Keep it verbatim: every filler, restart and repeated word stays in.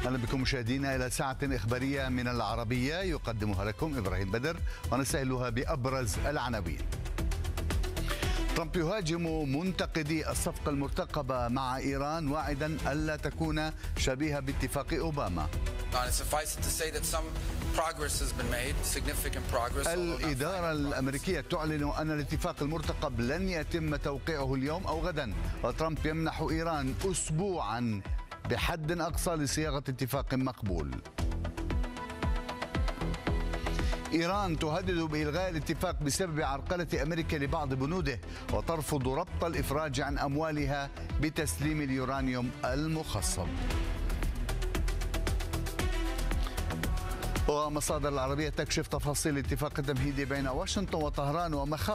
أهلا بكم مشاهدينا إلى ساعة إخبارية من العربية يقدمها لكم إبراهيم بدر، ونستهلها بأبرز العناوين. ترامب يهاجم منتقدي الصفقة المرتقبة مع إيران واعدا ألا تكون شبيهة باتفاق أوباما. الإدارة الأمريكية تعلن أن الاتفاق المرتقب لن يتم توقيعه اليوم أو غدا، وترامب يمنح إيران أسبوعا بحد أقصى لصياغة اتفاق مقبول. إيران تهدد بإلغاء الاتفاق بسبب عرقلة أمريكا لبعض بنوده، وترفض ربط الإفراج عن أموالها بتسليم اليورانيوم المخصب. ومصادر العربية تكشف تفاصيل الاتفاق التمهيدي بين واشنطن وطهران ومخاوف